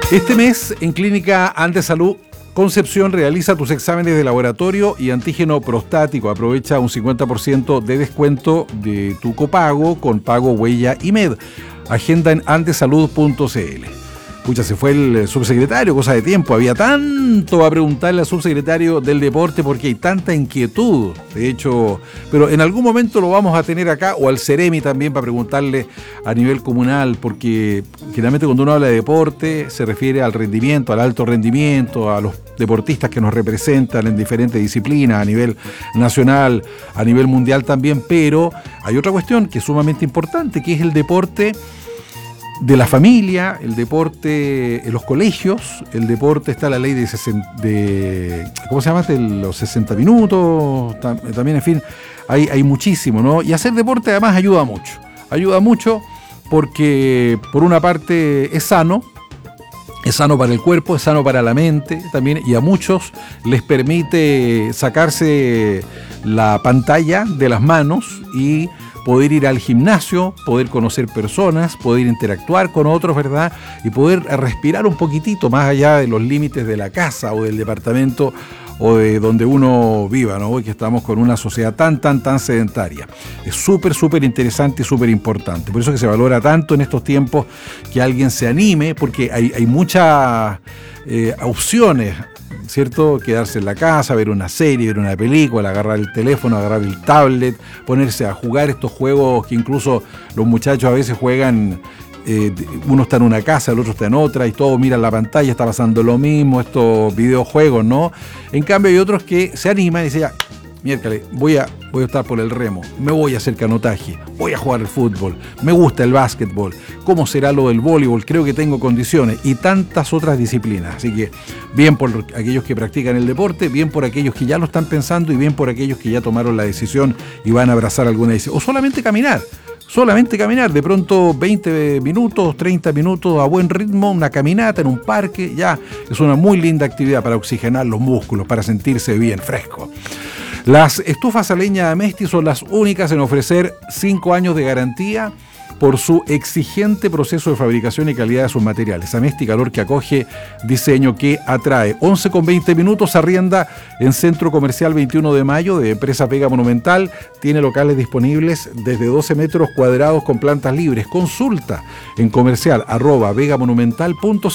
Este mes, en Clínica Andesalud Concepción, realiza tus exámenes de laboratorio y antígeno prostático. Aprovecha un 50% de descuento de tu copago con pago Huella y Med. Agenda en andesalud.cl. Pucha, se fue el subsecretario, cosa de tiempo. Había tanto a preguntarle al subsecretario del deporte porque hay tanta inquietud. De hecho, pero en algún momento lo vamos a tener acá, o al Ceremi también, para preguntarle a nivel comunal, porque generalmente cuando uno habla de deporte se refiere al rendimiento, al alto rendimiento, a los deportistas que nos representan en diferentes disciplinas, a nivel nacional, a nivel mundial también, pero hay otra cuestión que es sumamente importante, que es el deporte de la familia, el deporte en los colegios, el deporte, está la ley de ¿cómo se llama? De los 60 minutos, también, en fin, hay muchísimo, ¿no? Y hacer deporte además ayuda mucho porque por una parte es sano para el cuerpo, es sano para la mente también, y a muchos les permite sacarse la pantalla de las manos y poder ir al gimnasio, poder conocer personas, poder interactuar con otros, ¿verdad? Y poder respirar un poquitito más allá de los límites de la casa o del departamento o de donde uno viva, ¿no? Hoy que estamos con una sociedad tan sedentaria. Es súper interesante y súper importante. Por eso que se valora tanto en estos tiempos que alguien se anime, porque hay muchas opciones, ¿cierto? Quedarse en la casa, ver una serie, ver una película, agarrar el teléfono, agarrar el tablet, ponerse a jugar estos juegos que incluso los muchachos a veces juegan. Uno está en una casa, el otro está en otra y todos miran la pantalla, está pasando lo mismo, estos videojuegos, ¿no? En cambio hay otros que se animan y dicen, ya, miércoles, voy a estar por el remo, me voy a hacer canotaje, voy a jugar al fútbol, me gusta el básquetbol, ¿cómo será lo del voleibol? Creo que tengo condiciones, y tantas otras disciplinas. Así que bien por aquellos que practican el deporte, bien por aquellos que ya lo están pensando y bien por aquellos que ya tomaron la decisión y van a abrazar alguna decisión. O solamente caminar, de pronto 20 minutos, 30 minutos a buen ritmo, una caminata en un parque, ya es una muy linda actividad para oxigenar los músculos, para sentirse bien fresco. Las estufas a leña Amesti son las únicas en ofrecer 5 años de garantía por su exigente proceso de fabricación y calidad de sus materiales. Amesti, calor que acoge, diseño que atrae. 11:20, arrienda en Centro Comercial 21 de Mayo de Empresa Vega Monumental. Tiene locales disponibles desde 12 metros cuadrados con plantas libres. Consulta en comercial @vegamonumental.cl.